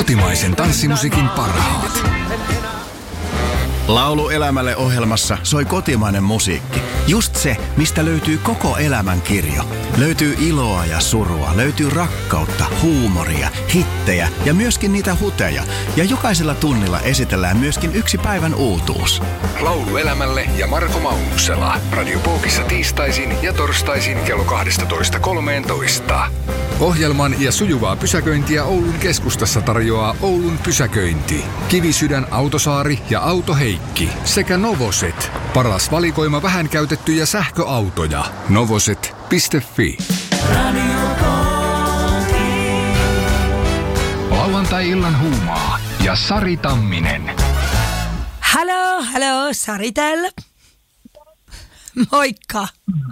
Kotimaisen tanssimusiikin parhaat. Laulu elämälle -ohjelmassa soi kotimainen musiikki. Just se, mistä löytyy koko elämän kirjo. Löytyy iloa ja surua, löytyy rakkautta, huumoria, hittejä ja myöskin niitä huteja. Ja jokaisella tunnilla esitellään myöskin yksi päivän uutuus. Laulu elämälle ja Marko Maunuksela. Radio Pookissa tiistaisin ja torstaisin kello 12.13. Ohjelman ja sujuvaa pysäköintiä Oulun keskustassa tarjoaa Oulun pysäköinti. Kivisydän Autosaari ja Auto Heikki sekä Novoset. Paras valikoima vähän käytettyjä sähköautoja. Novoset.fi. Lauantai-illan huumaa ja Sari Tamminen. Halo, Sari täällä. Moikka.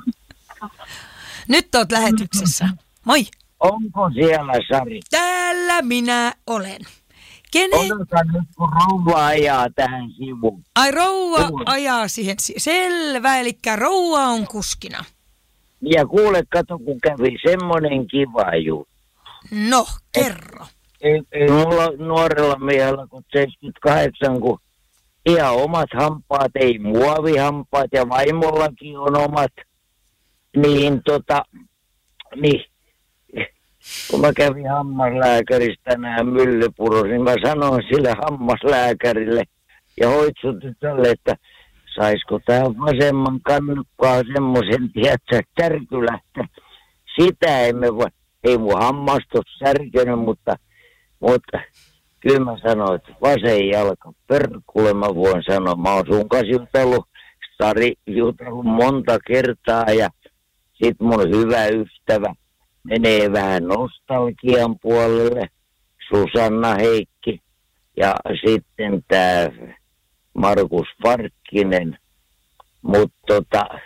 Nyt oot lähetyksessä. Moi. Onko siellä, Sari? Täällä minä olen. Odotan nyt, kun rouva ajaa tähän sivuun. Ai rouva ajaa siihen. Selvä, eli rouva on kuskina. Ja kuule, kato, kun kävi semmoinen kiva juttu. No, kerro. Ei mulla nuorella miehellä, kun 78, kun ihan omat hampaat, ei muovihampaat, ja vaimollakin on omat. Niin kun mä kävin hammaslääkäristä tänään Myllypurossa, niin mä sanoin sille hammaslääkärille ja hoitsutytölle, että saisiko tää vasemman kannukkaa semmoisen, tiedätkö, särkylähtä. Sitä emme voi, ei mun hammastus särkynyt, mutta kyllä mä sanoin, että vasen jalka, perkulle mä voin sanoa. Mä oon sun kanssa jutellut monta kertaa ja sit mun hyvä ystävä menee vähän nostalgian puolelle, Susanna Heikki ja sitten tää Markus Parkkinen, mutta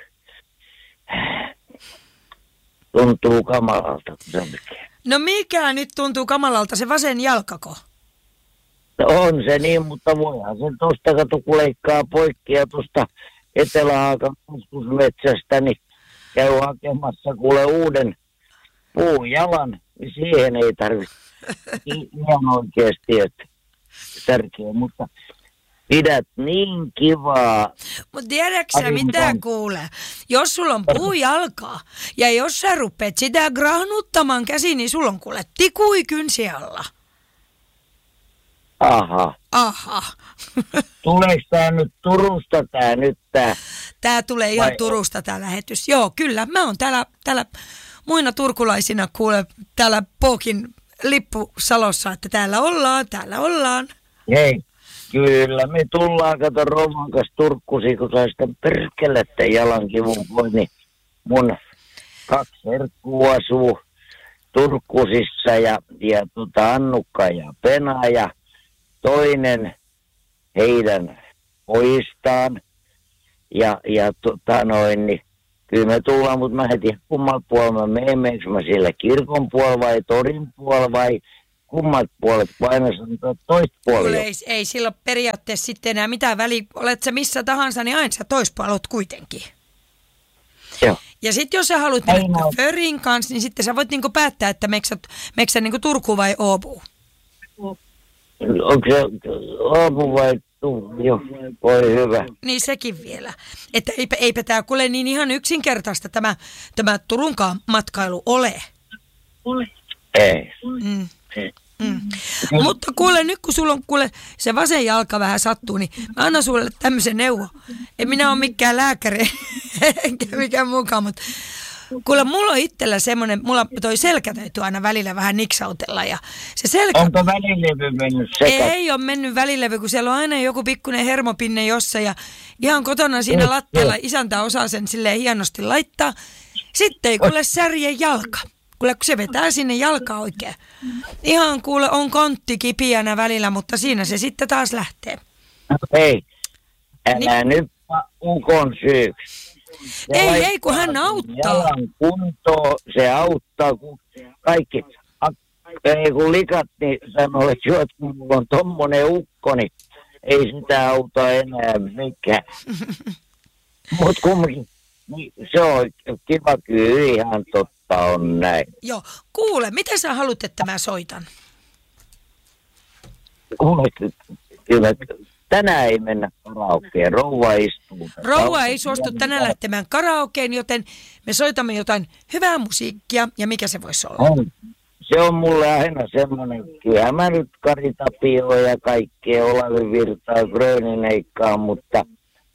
tuntuu kamalalta, kun se tekee. No mikä nyt tuntuu kamalalta, se vasen jalkako? On se niin, mutta voihan se tosta kato, kun leikkaa poikki ja tosta Etelä-Haakan keskusmetsästä, niin käy hakemassa kuule uuden puujalan, niin siihen ei tarvitse ihan oikeasti, että tärkeä, mutta pidät niin kivaa. Mutta tiedätkö sä mitä kuule? Jos sulla on puujalkaa ja jos sä rupeat sitä grahnuttamaan käsiin, niin sulla on kuule tikui kynsi alla. Aha. Tuleeko tää nyt Turusta tää? Tää tulee ihan Turusta tää lähetys. Joo, kyllä. Mä oon täällä muina turkulaisina kuule täällä Pookin lippusalossa, että täällä ollaan. Hei, kyllä me tullaan, kato Roman kanssa Turkkusiin, kun saa sitä perkelettä jalankivun pois, niin mun 2 herkkua asuu Turkkusissa ja Annukka ja Pena ja toinen heidän pojistaan ja niin kyllä me tullaan, mutta mä en tiedä kummalla puolella mä menen, meneekö mä siellä kirkon puolella vai torin puolella vai kummat puolet, kun aina sanotaan toista puolella. Ei silloin periaatteessa sitten enää mitään väliä, olet sä missä tahansa, niin aina sä toispuolet kuitenkin. Joo. Ja sitten jos sä haluat mennä Förin kanssa, niin sitten sä voit niinku päättää, että meneekö sä niinku Turku vai Åbo. Onko se Åbo vai Joo, voi hyvä. Niin sekin vielä. Että eipä tämä kuule niin ihan yksinkertaista tämä Turunkaan matkailu ole. Ei. Mutta kuule, nyt kun sulla on kuule se vasen jalka vähän sattuu, niin mä annan sulle tämmöisen neuvo. En minä ole mikään lääkäri, enkä mikään mukaan, mutta kuule mulla on itsellä semmoinen, mulla toi selkä täytyy aina välillä vähän niksautella ja se selkä... Onko välilevy mennyt sekä? Ei ole mennyt välilevy, kun siellä on aina joku pikkuinen hermopinne jossa ja ihan kotona siinä lattialla isäntä osaa sen silleen hienosti laittaa. Sitten ei kuule särje jalka. Kuule, kun se vetää sinne jalkaa oikein. Ihan kuule on kontti kipiänä välillä, mutta siinä se sitten taas lähtee. Hei, älä nyt ukon syyksi. Ei, kun hän auttaa. Jalan kuntoon, se auttaa, kun kaikki, kun likat, niin sanoo, että kun mulla on tommonen ukko, niin ei sitä auta enää mikään. Mutta kumminkin, niin se on kiva kyllä, ihan totta on näin. Joo, kuule, mitä sä haluat, että mä soitan? Kyllä, tänään ei mennä karaokeen, rouva istuu. Rouva ei suostu tänään lähtemään karaokeen, joten me soitamme jotain hyvää musiikkia. Ja mikä se voisi olla? Se on mulle aina semmoinen, kyllä mä nyt Kari Tapio ja kaikkea Olavi Virtaa, Grönineikkaa, mutta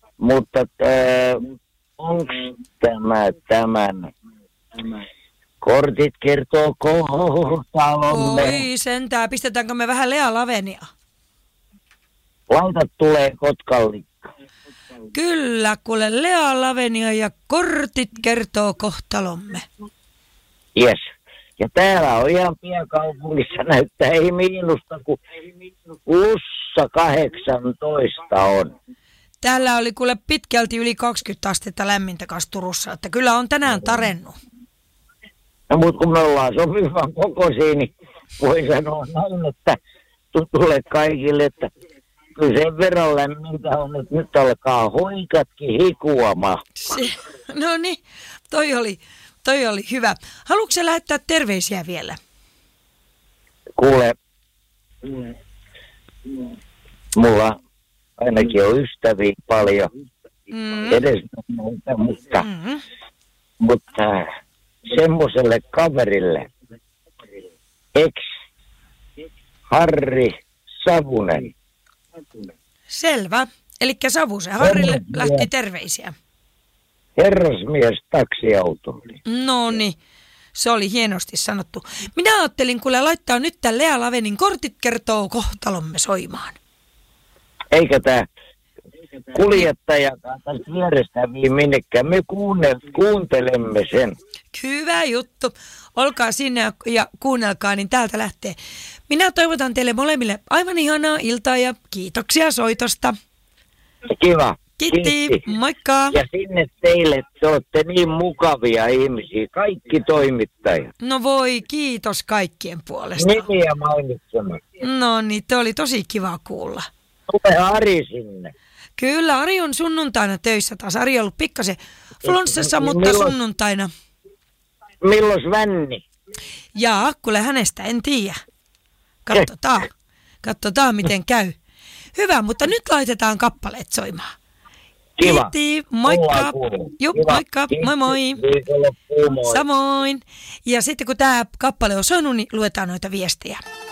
onks tämän? Kortit kertoo kohtalomme. Oi sentään, pistetäänkö me vähän Lea Lavenia? Lautat tulee Kotkallikka. Kyllä, kuule Lea Lavenia ja kortit kertoo kohtalomme. Yes. Ja täällä on ihan pienkaupungissa näyttää ei miinusta, kun plussa 18 on. Täällä oli kuule pitkälti yli 20 astetta lämmintä kanssa Turussa, että kyllä on tänään tarennut. No mutta kun me ollaan sopivan kokoisia, niin voi sanoa näin, että tutulle kaikille, että kyllä sen verran lämmintä on, että nyt alkaa hoikatkin hikuamaan. No niin, toi oli hyvä. Haluatko sä lähettää terveisiä vielä? Kuule, mulla ainakin on ystäviä paljon. Edes muuta, mutta semmoiselle kaverille, Harri Savunen. Selvä. Elikkä Savusen Harrille lähti terveisiä. Herrasmies taksiautolle. No niin, se oli hienosti sanottu. Minä ajattelin kuule laittaa nyt tämän Lea Lavenin kortit kertoo kohtalomme soimaan. Eikä tämä kuljettajakaan tästä vierestä minnekään. Me kuuntelemme sen. Hyvä juttu. Olkaa sinne ja kuunnelkaa, niin täältä lähtee. Minä toivotan teille molemmille aivan ihanaa iltaa ja kiitoksia soitosta. Kiva. Kiitti. Moikka. Ja sinne teille, te olette niin mukavia ihmisiä, kaikki toimittajat. No voi, kiitos kaikkien puolesta. Nimiä mainitsemaan. No niin, te oli tosi kiva kuulla. Tule Ari sinne. Kyllä, Ari on sunnuntaina töissä taas. Ari on ollut pikkasen flunssassa, mutta sunnuntaina. Milloin Vänni? Jaa, kuule hänestä en tiedä. Katsotaan miten käy. Hyvä, mutta nyt laitetaan kappaleet soimaan. Kiva. Kiitti, moikka. Jup, moikka, moi moi. Moi. Samoin. Ja sitten kun tämä kappale on soinut, niin luetaan noita viestejä.